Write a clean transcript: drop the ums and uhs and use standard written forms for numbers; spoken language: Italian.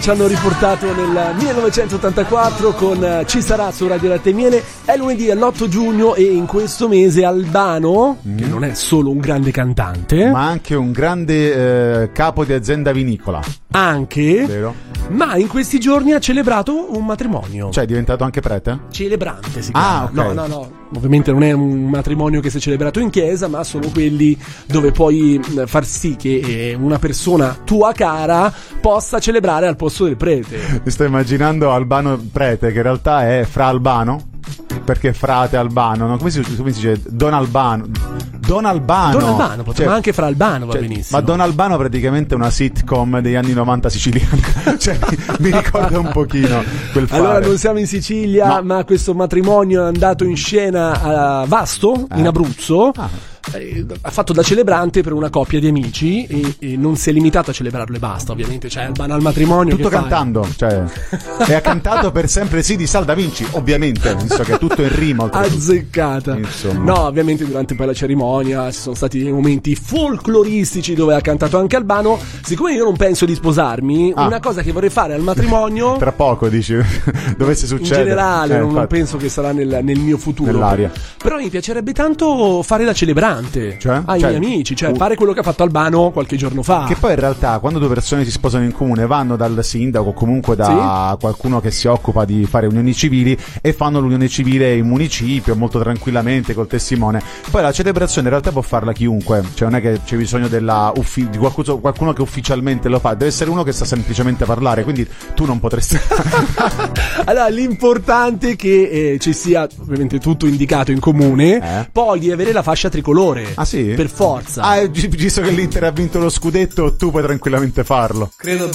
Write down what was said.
Ci hanno riportato nel 1984 con Ci sarà su Radio Latte e Miele. È lunedì all'8 giugno e in questo mese Albano, che non è solo un grande cantante, ma anche un grande capo di azienda vinicola. Anche, vero? Ma in questi giorni ha celebrato un matrimonio. Cioè è diventato anche prete? Celebrante si chiama. Okay. No. Ovviamente non è un matrimonio che si è celebrato in chiesa, ma sono quelli dove puoi far sì che una persona tua cara possa celebrare al posto del prete. Mi sto immaginando Albano prete, che in realtà è Fra Albano, perché frate Albano, no? Come si dice? Don Albano, potremmo anche Fra Albano, va benissimo. Ma Don Albano praticamente è una sitcom degli anni 90 siciliana. Cioè, mi ricorda un pochino quel fare. Allora non siamo in Sicilia, ma questo matrimonio è andato in scena a Vasto, in Abruzzo. Ha fatto da celebrante per una coppia di amici e non si è limitato a celebrarlo e basta, ovviamente. Cioè Albano al matrimonio tutto cantando, cioè, e ha cantato Per sempre sì di Sal Da Vinci, ovviamente, visto che è tutto in rima. Azzeccata. Insomma. No, ovviamente durante poi la cerimonia ci sono stati dei momenti folcloristici dove ha cantato anche Albano. Siccome io non penso di sposarmi, una cosa che vorrei fare al matrimonio tra poco, dici, dovesse succedere in generale, non penso che sarà nel mio futuro, nell'aria. Però mi piacerebbe tanto fare da celebrante, cioè? ai miei amici, cioè fare quello che ha fatto Albano qualche giorno fa. Che poi in realtà quando due persone si sposano in comune vanno dal sindaco o comunque da qualcuno che si occupa di fare unioni civili e fanno l'unione civile in municipio molto tranquillamente col testimone. Poi la celebrazione in realtà può farla chiunque, cioè non è che c'è bisogno di qualcuno che ufficialmente lo fa, deve essere uno che sa semplicemente parlare, quindi tu non potresti. Allora l'importante è che ci sia ovviamente tutto indicato in comune, poi di avere la fascia tricolore. Ah sì? Per forza. Visto che l'Inter ha vinto lo scudetto, tu puoi tranquillamente farlo. Credo